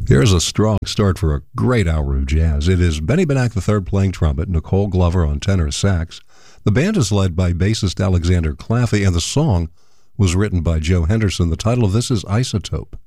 Here's a strong start for a great hour of jazz. It is Benny Benack III playing trumpet, Nicole Glover on tenor sax. The band is led by bassist Alexander Claffey, and the song was written by Joe Henderson. The title of this is Isotope.